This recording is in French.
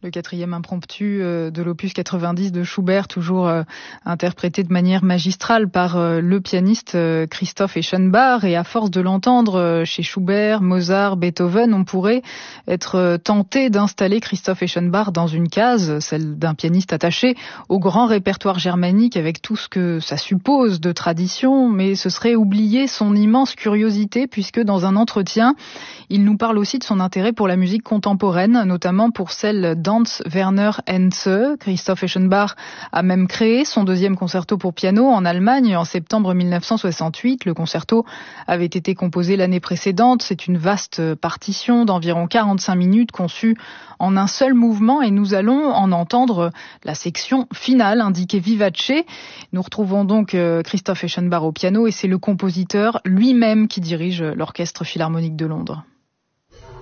Le quatrième impromptu de l'opus 90 de Schubert, toujours interprété de manière magistrale par le pianiste Christoph Eschenbach. Et à force de l'entendre chez Schubert, Mozart, Beethoven, on pourrait être tenté d'installer Christoph Eschenbach dans une case, celle d'un pianiste attaché au grand répertoire germanique avec tout ce que ça suppose de tradition, mais ce serait oublier son immense curiosité puisque dans un entretien, il nous parle aussi de son intérêt pour la musique contemporaine, notamment pour celle d'Hans Werner Henze. Christoph Eschenbach a même créé son deuxième concerto pour piano en Allemagne en septembre 1968. Le concerto avait été composé l'année précédente. C'est une vaste partition d'environ 45 minutes conçue en un seul mouvement et nous allons en entendre la section finale indiquée vivace. Nous retrouvons donc Christoph Eschenbach au piano et c'est le compositeur lui-même qui dirige l'Orchestre Philharmonique de Londres.